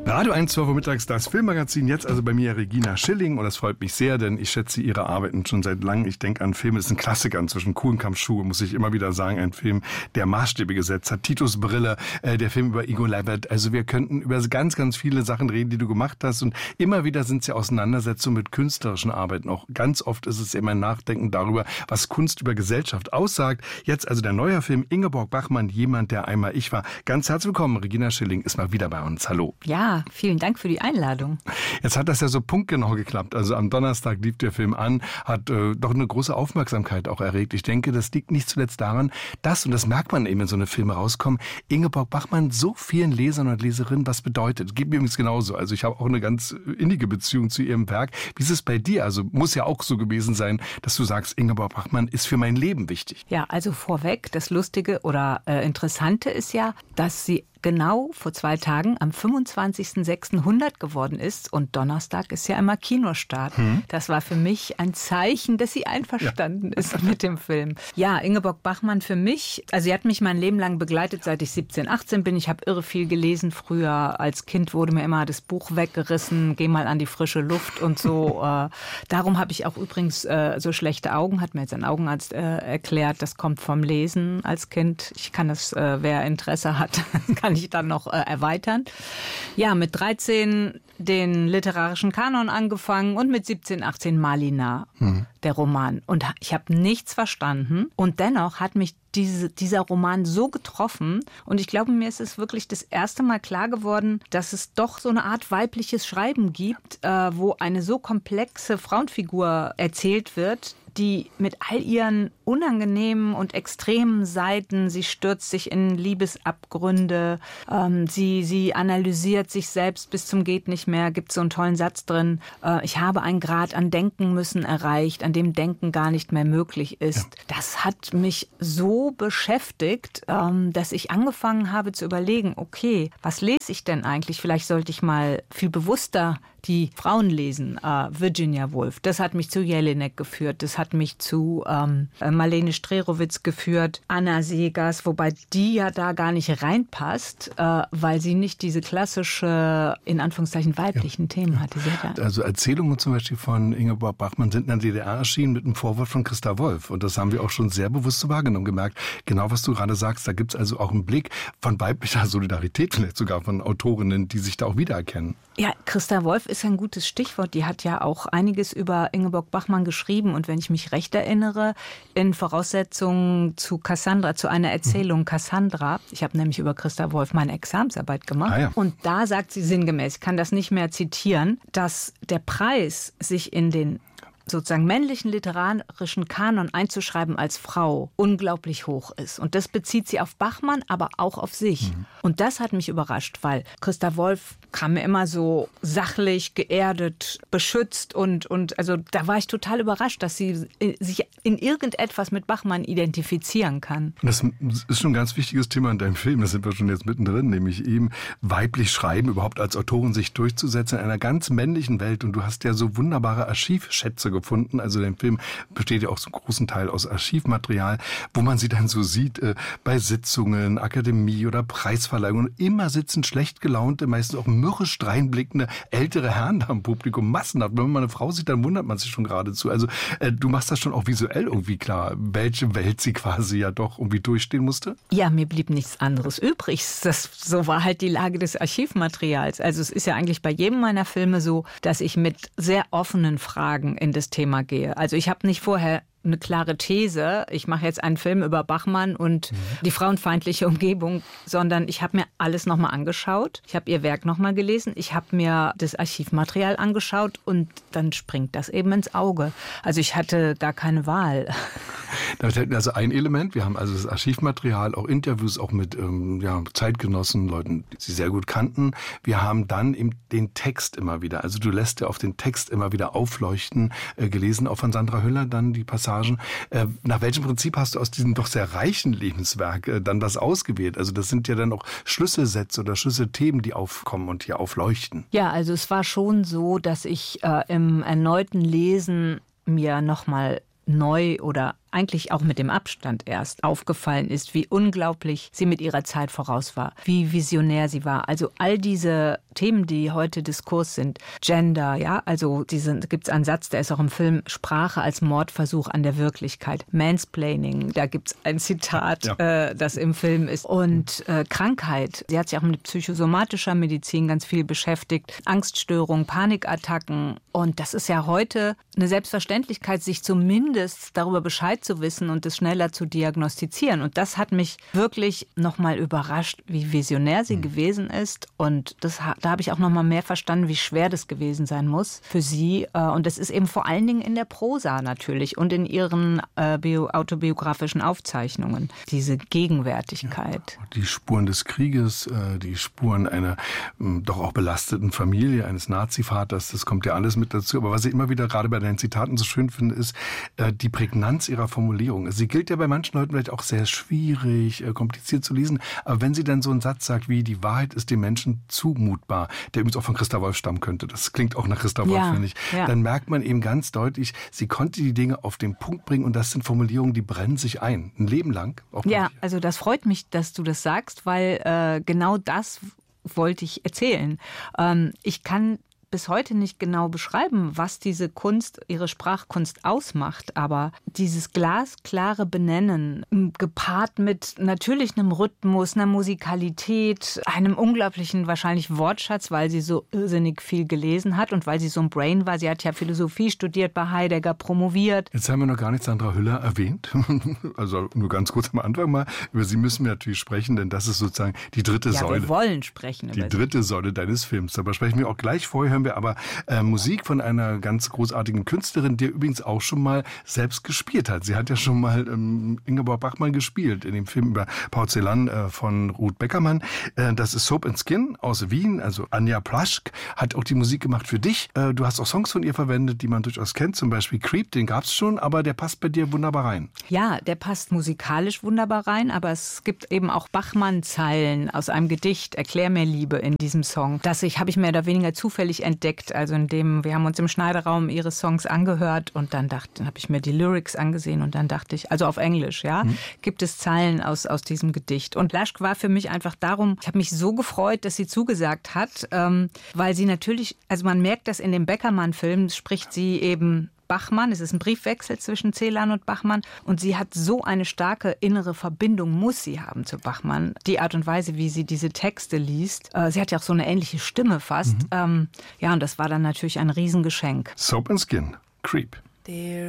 Radio 1, 12 Uhr mittags, das Filmmagazin. Jetzt also bei mir Regina Schilling. Und das freut mich sehr, denn ich schätze ihre Arbeiten schon seit langem. Ich denke an Filme, das ist ein Klassiker inzwischen. Kuhlenkampfschuhe, muss ich immer wieder sagen. Ein Film, der Maßstäbe gesetzt hat. Titus Brille, der Film über Ingo Leibert. Also wir könnten über ganz, ganz viele Sachen reden, die du gemacht hast. Und immer wieder sind es ja Auseinandersetzungen mit künstlerischen Arbeiten. Auch ganz oft ist es immer ein Nachdenken darüber, was Kunst über Gesellschaft aussagt. Jetzt also der neue Film Ingeborg Bachmann, Jemand, der einmal ich war. Ganz herzlich willkommen. Regina Schilling ist mal wieder bei uns. Hallo. Ja, vielen Dank für die Einladung. Jetzt hat das ja so punktgenau geklappt. Also am Donnerstag lief der Film an, hat doch eine große Aufmerksamkeit auch erregt. Ich denke, das liegt nicht zuletzt daran, dass, und das merkt man eben, wenn so eine Filme rauskommen, Ingeborg Bachmann so vielen Lesern und Leserinnen was bedeutet. Geht mir übrigens genauso. Also ich habe auch eine ganz innige Beziehung zu ihrem Werk. Wie ist es bei dir? Also muss ja auch so gewesen sein, dass du sagst, Ingeborg Bachmann ist für mein Leben wichtig. Ja, also vorweg, das Lustige oder Interessante ist ja, dass sie genau vor 2 Tagen am 25.06.100 geworden ist und Donnerstag ist ja immer Kinostart. Das war für mich ein Zeichen, dass sie einverstanden ist mit dem Film. Ja, Ingeborg Bachmann für mich, also sie hat mich mein Leben lang begleitet, seit ich 17, 18 bin. Ich habe irre viel gelesen früher. Als Kind wurde mir immer das Buch weggerissen, geh mal an die frische Luft und so. Darum habe ich auch übrigens so schlechte Augen, hat mir jetzt ein Augenarzt erklärt. Das kommt vom Lesen als Kind. Ich kann das, wer Interesse hat, kann ich dann noch erweitern. Ja, mit 13 den literarischen Kanon angefangen und mit 17, 18 Malina, der Roman. Und ich habe nichts verstanden. Und dennoch hat mich dieser Roman so getroffen. Und ich glaube, mir ist es wirklich das erste Mal klar geworden, dass es doch so eine Art weibliches Schreiben gibt, wo eine so komplexe Frauenfigur erzählt wird, die mit all ihren unangenehmen und extremen Seiten, sie stürzt sich in Liebesabgründe, sie analysiert sich selbst bis zum geht nicht mehr, gibt so einen tollen Satz drin, ich habe einen Grad an Denken müssen erreicht, an dem Denken gar nicht mehr möglich ist. Ja. Das hat mich so beschäftigt, dass ich angefangen habe zu überlegen, okay, was lese ich denn eigentlich? Vielleicht sollte ich mal viel bewusster die Frauen lesen. Virginia Woolf, das hat mich zu Jelinek geführt, das hat mich zu Marlene Strerowitz geführt, Anna Segers, wobei die ja da gar nicht reinpasst, weil sie nicht diese klassische, in Anführungszeichen, weiblichen Themen hatte. Also Erzählungen zum Beispiel von Ingeborg Bachmann sind in der DDR erschienen mit einem Vorwort von Christa Wolf. Und das haben wir auch schon sehr bewusst so wahrgenommen, gemerkt. Genau, was du gerade sagst, da gibt es also auch einen Blick von weiblicher Solidarität, vielleicht sogar von Autorinnen, die sich da auch wiedererkennen. Ja, Christa Wolf ist ein gutes Stichwort. Die hat ja auch einiges über Ingeborg Bachmann geschrieben. Und wenn ich mich recht erinnere, in Voraussetzungen zu Cassandra, zu einer Erzählung Cassandra, ich habe nämlich über Christa Wolf meine Examensarbeit gemacht. Ah ja. Und da sagt sie sinngemäß, ich kann das nicht mehr zitieren, dass der Preis, sich in den sozusagen männlichen literarischen Kanon einzuschreiben als Frau, unglaublich hoch ist. Und das bezieht sie auf Bachmann, aber auch auf sich. Und das hat mich überrascht, weil Christa Wolf kam mir immer so sachlich, geerdet, beschützt und also da war ich total überrascht, dass sie sich in irgendetwas mit Bachmann identifizieren kann. Das ist schon ein ganz wichtiges Thema in deinem Film, da sind wir schon jetzt mittendrin, nämlich eben weiblich schreiben, überhaupt als Autorin sich durchzusetzen in einer ganz männlichen Welt. Und du hast ja so wunderbare Archivschätze gefunden. Also der Film besteht ja auch zum großen Teil aus Archivmaterial, wo man sie dann so sieht bei Sitzungen, Akademie oder Preisverleihungen. Immer sitzen schlecht gelaunte, meistens auch mürrisch dreinblickende ältere Herren da im Publikum, massenhaft. Wenn man mal eine Frau sieht, dann wundert man sich schon geradezu. Also du machst das schon auch visuell irgendwie klar, welche Welt sie quasi ja doch irgendwie durchstehen musste? Ja, mir blieb nichts anderes übrig. So war halt die Lage des Archivmaterials. Also es ist ja eigentlich bei jedem meiner Filme so, dass ich mit sehr offenen Fragen in das Thema gehe. Also ich habe nicht vorher eine klare These, ich mache jetzt einen Film über Bachmann und die frauenfeindliche Umgebung, sondern ich habe mir alles nochmal angeschaut. Ich habe ihr Werk nochmal gelesen. Ich habe mir das Archivmaterial angeschaut und dann springt das eben ins Auge. Also ich hatte gar keine Wahl. Also ein Element, wir haben also das Archivmaterial, auch Interviews, auch mit Zeitgenossen, Leuten, die sie sehr gut kannten. Wir haben dann eben den Text immer wieder. Also du lässt ja auf den Text immer wieder aufleuchten, gelesen, auch von Sandra Hüller dann die Passagen. Nach welchem Prinzip hast du aus diesem doch sehr reichen Lebenswerk dann was ausgewählt? Also das sind ja dann auch Schlüsselsätze oder Schlüsselthemen, die aufkommen und hier aufleuchten. Ja, also es war schon so, dass ich im erneuten Lesen mir nochmal neu oder eigentlich auch mit dem Abstand erst aufgefallen ist, wie unglaublich sie mit ihrer Zeit voraus war, wie visionär sie war. Also all diese Themen, die heute Diskurs sind. Gender, ja, also gibt es einen Satz, der ist auch im Film, Sprache als Mordversuch an der Wirklichkeit. Mansplaining, da gibt es ein Zitat, das im Film ist. Und Krankheit, sie hat sich auch mit psychosomatischer Medizin ganz viel beschäftigt. Angststörungen, Panikattacken. Und das ist ja heute eine Selbstverständlichkeit, sich zumindest darüber Bescheid zu wissen und es schneller zu diagnostizieren. Und das hat mich wirklich nochmal überrascht, wie visionär sie gewesen ist. Und da habe ich auch nochmal mehr verstanden, wie schwer das gewesen sein muss für sie. Und das ist eben vor allen Dingen in der Prosa natürlich und in ihren autobiografischen Aufzeichnungen, diese Gegenwärtigkeit. Ja, die Spuren des Krieges, die Spuren einer doch auch belasteten Familie, eines Nazivaters, das kommt ja alles mit dazu. Aber was ich immer wieder gerade bei deinen Zitaten so schön finde, ist die Prägnanz ihrer Formulierung. Sie gilt ja bei manchen Leuten vielleicht auch sehr schwierig, kompliziert zu lesen. Aber wenn sie dann so einen Satz sagt wie, die Wahrheit ist dem Menschen zumutbar, der übrigens auch von Christa Wolf stammen könnte, das klingt auch nach Christa Wolf, finde ich, dann merkt man eben ganz deutlich, sie konnte die Dinge auf den Punkt bringen und das sind Formulierungen, die brennen sich ein. Ein Leben lang. Ja, also das freut mich, dass du das sagst, weil genau das wollte ich erzählen. Ich kann bis heute nicht genau beschreiben, was diese Kunst, ihre Sprachkunst ausmacht, aber dieses glasklare Benennen, gepaart mit natürlich einem Rhythmus, einer Musikalität, einem unglaublichen wahrscheinlich Wortschatz, weil sie so irrsinnig viel gelesen hat und weil sie so ein Brain war. Sie hat ja Philosophie studiert bei Heidegger, promoviert. Jetzt haben wir noch gar nicht Sandra Hüller erwähnt. Also nur ganz kurz am Anfang mal. Über sie müssen wir natürlich sprechen, denn das ist sozusagen die dritte Säule. Wir wollen sprechen über die dritte Säule deines Films. Darüber sprechen wir auch gleich. Vorher hören wir aber Musik von einer ganz großartigen Künstlerin, die übrigens auch schon mal selbst gespielt hat. Sie hat ja schon mal Ingeborg Bachmann gespielt in dem Film über Porzellan von Ruth Beckermann. Das ist Soap and Skin aus Wien. Also Anja Plaschk hat auch die Musik gemacht für dich. Du hast auch Songs von ihr verwendet, die man durchaus kennt. Zum Beispiel Creep, den gab es schon, aber der passt bei dir wunderbar rein. Ja, der passt musikalisch wunderbar rein, aber es gibt eben auch Bachmann-Zeilen aus einem Gedicht, Erklär mir Liebe, in diesem Song. Das habe ich mehr oder weniger zufällig entdeckt. Also wir haben uns im Schneideraum ihre Songs angehört und dann habe ich mir die Lyrics angesehen und dann dachte ich, also auf Englisch, gibt es Zeilen aus diesem Gedicht. Und Plaschk war für mich einfach darum, ich habe mich so gefreut, dass sie zugesagt hat, weil sie natürlich, also man merkt das in dem Beckermann-Film, spricht sie eben Bachmann, es ist ein Briefwechsel zwischen Celan und Bachmann und sie hat so eine starke innere Verbindung, muss sie haben zu Bachmann. Die Art und Weise, wie sie diese Texte liest, sie hat ja auch so eine ähnliche Stimme fast. Und das war dann natürlich ein Riesengeschenk. Soap and Skin, Creep.